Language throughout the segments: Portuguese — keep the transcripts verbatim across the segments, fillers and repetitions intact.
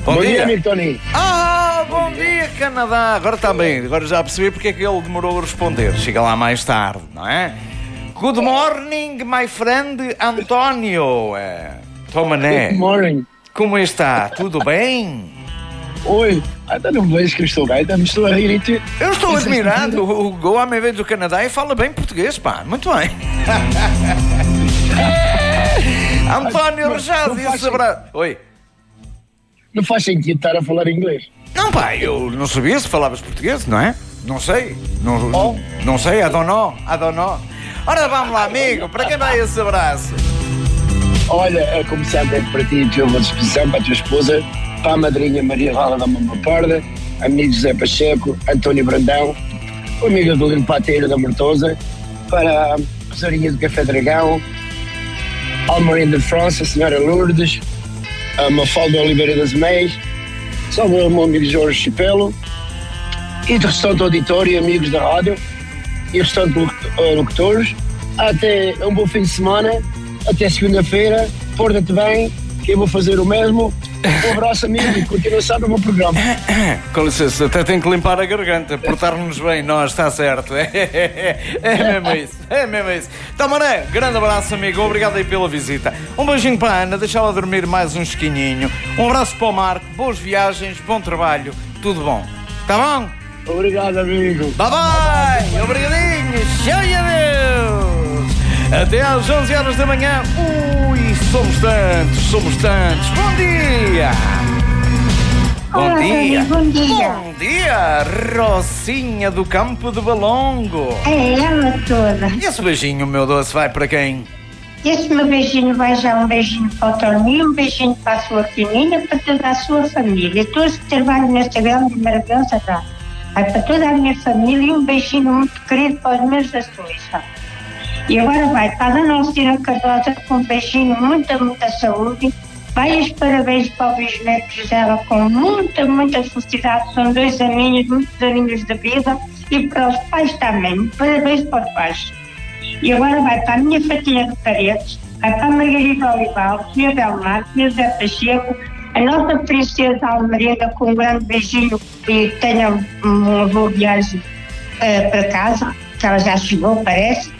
Bom, bom dia, dia amigo Tony. Ah, bom, bom dia. dia, Canadá. Agora está bem, agora já percebi porque é que ele demorou a responder. Chega lá mais tarde, não é? Good morning, my friend António. É, Tomané. Good morning. Como está? Tudo bem? Oi, ainda não vejo que eu estou bem, me estou a rir e tu... Eu estou admirado, o, o homem veio do Canadá e fala bem português, pá, muito bem. António Rajado disse abraço. Oi. Não faz sentido estar a falar inglês. Não, pá, eu não sabia se falavas português, não é? Não sei, não, oh. não sei, I don't know, I don't know. Ora, vamos lá, amigo, para quem vai esse abraço? Olha, a começar até para ti, a tua disposição, para a tua esposa, para a madrinha Maria Vala da Mama Parda, amigo José Pacheco, António Brandão, o amigo Adelino Pateiro da Mortosa, para a Pesarinha do Café Dragão, Almarin de França, a Senhora Lourdes, a Mafalda Oliveira das Meias, salve o meu amigo Jorge Chipelo, e do restante auditório, amigos da rádio, e o restante locutores. Até um bom fim de semana, até segunda-feira, porta-te bem, que eu vou fazer o mesmo. Um abraço, amigo, e continuação no meu programa. Com licença, até tenho que limpar a garganta, portar-nos bem, nós, está certo. É, é, é, é mesmo isso, é mesmo isso. Então, Mané, grande abraço, amigo, obrigado aí pela visita. Um beijinho para a Ana, deixá-la dormir mais um esquinhinho. Um abraço para o Marco, boas viagens, bom trabalho, tudo bom. Tá bom? Obrigado, amigo. Bye, bye, obrigadinho, tchau e adeus. Até às onze horas da manhã. Ui, somos tantos, somos tantos. Bom dia. Bom Olá, dia. Bom dia. Bom dia, Rocinha do Campo de Balongo. É ela toda. E esse beijinho, meu doce, vai para quem? Esse meu beijinho vai já um beijinho para o Toninho, um beijinho para a sua filhinha, para toda a sua família. Todos que trabalham nesta grande e maravilhosa rádio. Vai para toda a minha família e um beijinho muito querido para os meus azuis. E agora vai para a Dona Alcina Cardosa com um beijinho, muita, muita saúde. Vai os parabéns para o bisneto dela com muita, muita felicidade. São dois aninhos, muitos aninhos de vida. E para os pais também. Parabéns para os pais. E agora vai para a minha fatinha de paredes. Vai para a Margarida Olival, o senhor Belmar, o senhor Zé Pacheco, a nossa princesa Almereda, com um grande beijinho e tenha uma boa viagem uh, para casa, que ela já chegou, parece.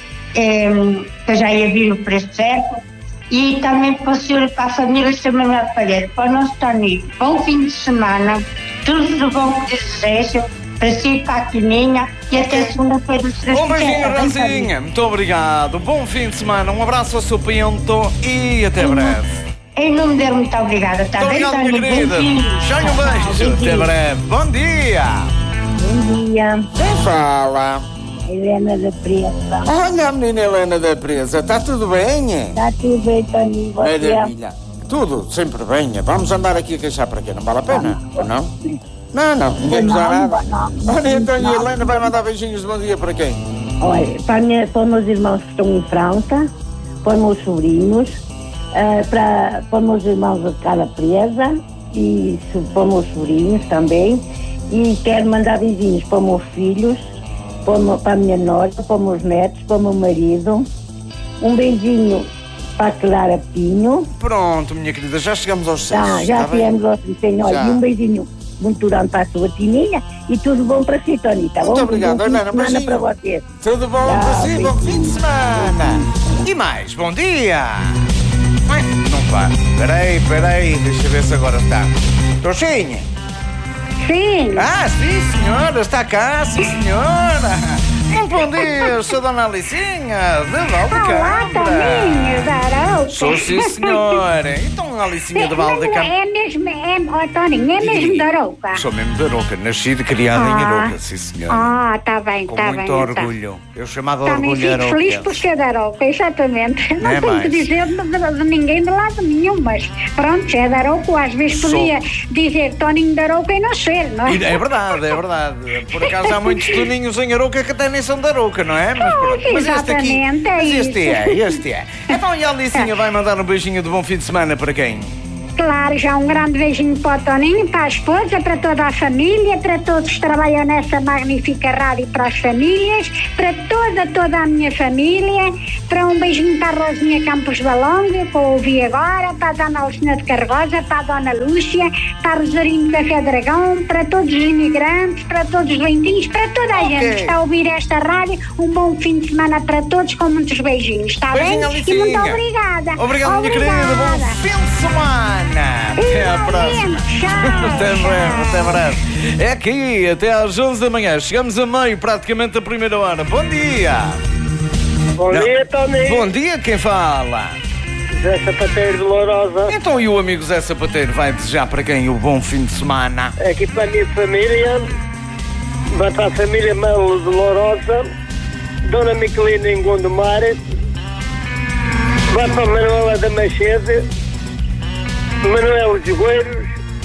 Um, que eu já ia vir o preço certo. E também para o senhor e para a família Sr. Manuel Palheiro, para o nosso Toninho. Bom fim de semana, tudo de bom que desejo, para si e para a Quininha, e até segunda-feira. Um beijinho, Rosinha, muito obrigado. Bom fim de semana, um abraço ao seu Pinto e até breve. Em nome dele, muito obrigada. Tá muito bem, obrigado, minha querida. Já um beijo. Até breve. Bom dia. Bom dia. Quem fala? Helena da Presa. Olha a menina Helena da Presa. Está tudo bem? Está tudo bem, Toninho. Maravilha. Tudo, sempre bem. Vamos andar aqui a queixar para quê? Não vale a pena? Ou não? Não, não. Ninguém nos dá nada. Olha, então a Helena vai mandar beijinhos de bom dia para quem? Olha, para, minha, para os meus irmãos que estão em França, para os meus sobrinhos, Uh, para, para os meus irmãos de cada presa e para os meus sobrinhos também, e quero mandar beijinhos para os meus filhos, para, meu, para a minha nora, para os meus netos, para o meu marido, um beijinho para a Clara Pinho. Pronto, minha querida, já chegamos aos seis. Já, já viemos aos seis, e um beijinho muito grande para a sua Tininha e tudo bom para si, Tony, tá muito bom? Obrigado, Helena, um bom fim de semana para vocês. Tudo bom já, para si, bom fim de semana. E mais, bom dia. Não vai. Peraí, peraí, deixa eu ver se agora está. Toxinha? Sim. Ah, sim, senhora, está cá, sim, senhora. Um bom dia, sou Dona Alicinha, de Valdecambra. Olá, Toninho, Darouca. Sou sim, senhora. Então, Alicinha de Valdecambra. É mesmo, é, oh, Toninho, é mesmo Darouca. Sou mesmo Darouca, nascido e criado ah. em Arouca, sim, senhora. Ah, está bem, Com está bem. muito orgulho. Eu chamava Também orgulho fico feliz por ser Darouca, exatamente. Não, não tenho é que dizer de, de, de ninguém de lado nenhum, mas pronto, é Darouca. Às vezes Sou. podia dizer Toninho Darouca e não ser, não é? É verdade, é verdade. Por acaso há muitos Toninhos em Arouca que até nem são Darouca, não é? Mas, oh, mas este aqui, é mas este isso. é, este é. Então, e a Alicinha vai mandar um beijinho de bom fim de semana para quem? claro, já um grande beijinho para o Toninho, para a esposa, para toda a família, para todos que trabalham nessa magnífica rádio, para as famílias, para toda, toda a minha família, para um beijinho para a Rosinha Campos Balongo, que eu ouvi agora, para a Dona Alcina de Cargosa, para a Dona Lúcia, para a Rosarinho Café Dragão, para todos os imigrantes, para todos os lentinhos, para toda a okay. gente que está a ouvir esta rádio, um bom fim de semana para todos, com muitos beijinhos, está beijinho, bem? Alicinha. E muito obrigada. Obrigado, minha querida, bom fim de semana. Até à próxima. Até breve, até breve. É aqui, até às onze da manhã. Chegamos a meio, praticamente a primeira hora. Bom dia. Bom Não. dia, Tony. Bom dia, quem fala? Zé Sapateiro de Lourosa. Então, e o amigo Zé Sapateiro vai desejar para quem o bom fim de semana? Aqui para a minha família, para a família Melo de Lourosa, Dona Miquelina em Gondomar, vai para a Manuela da Machede, Manuel Jogueiros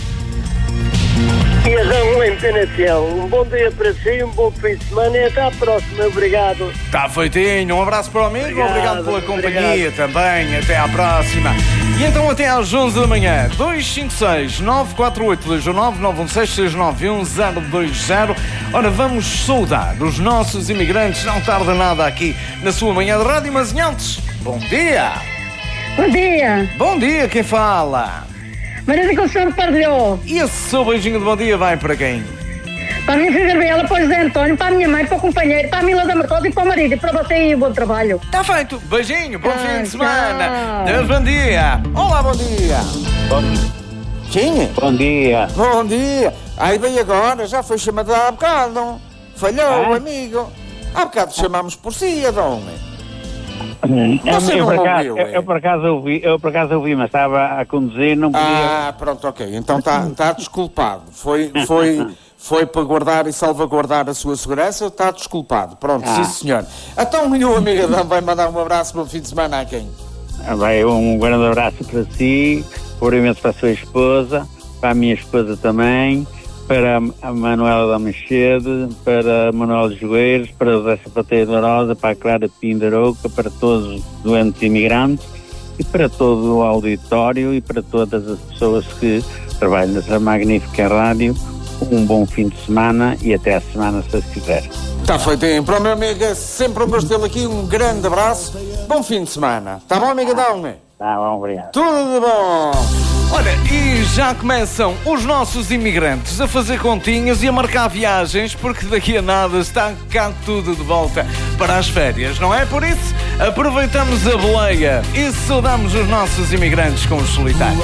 e Adão em Penafiel. Um bom dia para si, um bom fim de semana e até à próxima. Obrigado. Está feitinho. Um abraço para o amigo. Obrigado, obrigado pela companhia obrigado. também. Até à próxima. E então até às onze da manhã. dois cinco seis, nove quatro oito, dois nove, nove um seis, seis nove um, zero dois zero. Ora, vamos saudar os nossos imigrantes. Não tarda nada aqui na sua manhã de rádio, mas antes, bom dia. Bom dia. Bom dia, quem fala? Maria da Conceição Pardilhou. E esse seu beijinho de bom dia vai para quem? Para a minha filha Gabriela, para o José António, para a minha mãe, para o companheiro, para a Mila da Martosa e para o marido. E para você e bom trabalho. Está feito. Beijinho, bom ah, fim de semana. Tchau. Deus, bom dia. Olá, bom dia. Bom dia. Sim? Bom dia. Bom dia. Aí veio agora, já foi chamado há bocado. Falhou, ah? amigo. Há bocado chamámos por si, Adão. Você eu, não eu, por acaso, ouviu, eu, eu por acaso ouvi, eu por acaso ouvi, mas estava a conduzir, não podia. Ah, pronto, ok. Então está tá desculpado. Foi, foi, foi para guardar e salvaguardar a sua segurança, está desculpado. Pronto, ah. sim senhor. Então, meu amigo Adão vai mandar um abraço para o fim de semana a quem? Vai, um grande abraço para si, cumprimentos para a sua esposa, para a minha esposa também, para a Manuela da Machede, para a Manuel Jogueiros, para o Zé Sapateiro da Rosa, para a Clara Pindaroca, para todos os doentes imigrantes e para todo o auditório e para todas as pessoas que trabalham nessa magnífica rádio. Um bom fim de semana e até a semana, se quiser. Está feito. Para o meu amigo, é sempre um gosto tê-lo aqui. Um grande abraço. Bom fim de semana. Está bom, amigo Adão? Está bom, obrigado. Tudo de bom. Olha, e já começam os nossos imigrantes a fazer continhas e a marcar viagens, porque daqui a nada está cá tudo de volta para as férias, não é? Por isso, aproveitamos a boleia e saudamos os nossos imigrantes com os solitários.